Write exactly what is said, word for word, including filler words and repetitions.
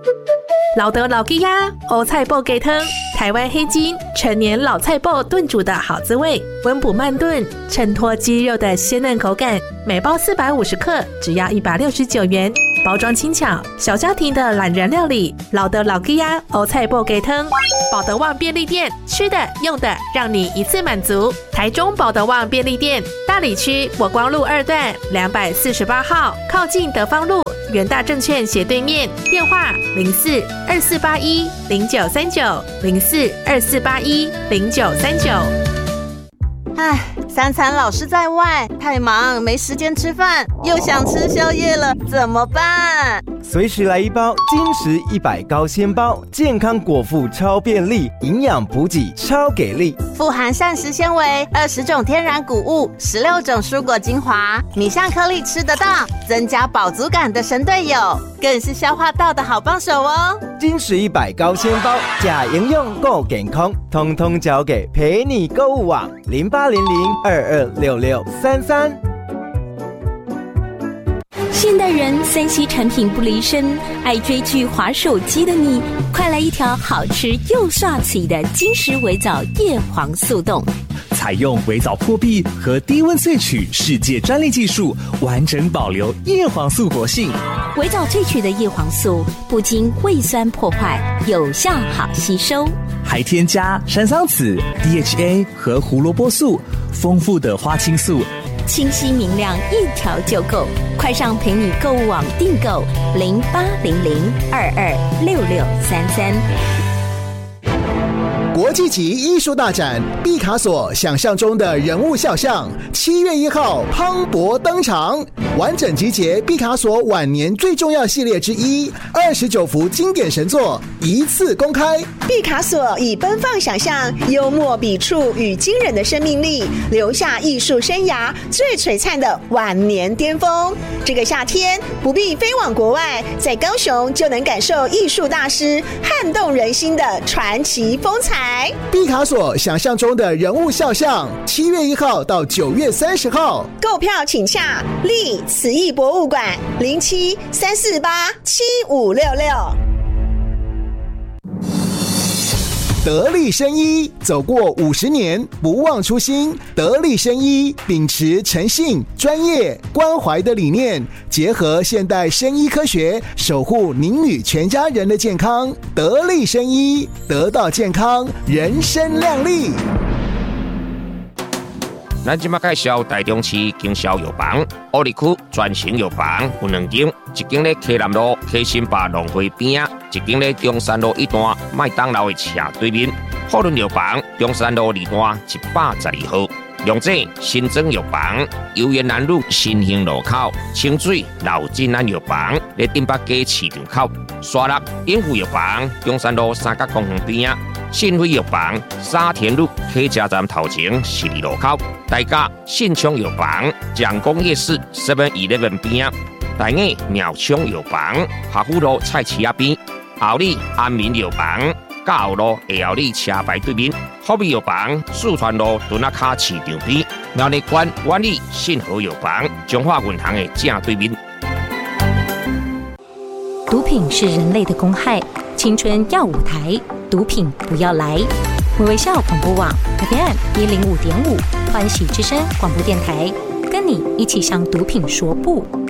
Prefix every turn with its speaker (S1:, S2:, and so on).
S1: 老德老鸡鸭欧菜脯鸡汤，台湾黑金陈年老菜脯炖煮的好滋味，温补慢炖，衬托鸡肉的鲜嫩口感。每包四百五十克，只要一百六十九元。包装轻巧，小家庭的懒人料理。老德老鸡鸭欧菜脯鸡汤，保德旺便利店，吃的用的让你一次满足。台中保德旺便利店，大里区国光路二段两百四十八号，靠近德芳路元大证券斜对面。电话零四二四八一零九三九零四二四八一零九三九。
S2: 唉，三餐老是在外，太忙没时间吃饭，又想吃宵夜了，怎么办？
S3: 随时来一包金石一百高纤包，健康果腹超便利，营养补给超给力，
S2: 富含膳食纤维，二十种天然谷物，十六种蔬果精华，米香颗粒吃得到，增加饱足感的神队友，更是消化道的好帮手哦。
S3: 金石一百高纤包，假营养够健康，通通交给陪你购物网零八零零二二六六三三。
S4: 现代人三 C 产品不离身，爱追剧滑手机的你，快来一条好吃又刷起的金石微藻叶黄素冻。
S5: 采用微藻破壁和低温萃取世界专利技术，完整保留叶黄素活性。
S4: 微藻萃取的叶黄素不经胃酸破坏，有效好吸收，
S5: 还添加山桑子、D H A 和胡萝卜素，丰富的花青素，
S4: 清晰明亮，一条就够。快上陪你购物网订购零八零零二二六六三三。
S6: 国际级艺术大展毕卡索想象中的人物肖像，七月一号磅礴登场，完整集结毕卡索晚年最重要系列之一，二十九幅经典神作一次公开。
S7: 毕卡索以奔放想象、幽默笔触与惊人的生命力，留下艺术生涯最璀璨的晚年巅峰。这个夏天不必飞往国外，在高雄就能感受艺术大师撼动人心的传奇风采。
S6: 毕卡索想象中的人物肖像，七月一号到九月三十号，
S7: 购票请洽立慈艺博物馆零七三四八七五六六。
S6: 得力生医，走过五十年，不忘初心。得力生医秉持诚信、专业、关怀的理念，结合现代生医科学，守护您与全家人的健康。得力生医，得到健康，人生亮丽。
S8: 咱即马介绍台中市经销药房，乌里区专型药房有两间，一间咧溪南路溪新坝农会边啊，一间咧中山路一段麦当劳的斜对面。富润药房中山路二段一百十二号。龙井新庄药房游园南路新兴路口，清水老金安药房咧顶北街市场口，沙鹿永福药房中山路三角公园边啊。信辉药房沙田路客家站头前十二路口，大家信昌药房蒋公夜市 seven eleven 边，大雅苗昌药房下湖路菜市仔边，后里安民药房甲后路下后里车牌对面，福美药房四川路墩仔卡市场边，苗栗县万里信和药房中华银行的正对面。
S4: 毒品是人类的公害，青春要舞台，毒品不要来。微微笑广播网 F M 一零五点五，欢喜之声广播电台，跟你一起向毒品说不。